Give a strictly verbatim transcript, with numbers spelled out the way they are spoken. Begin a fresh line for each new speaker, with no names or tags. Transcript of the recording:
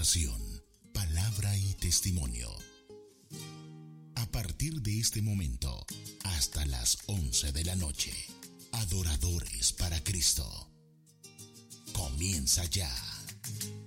oración, palabra y testimonio. A partir de este momento, hasta las once de la noche, Adoradores para Cristo. Comienza ya.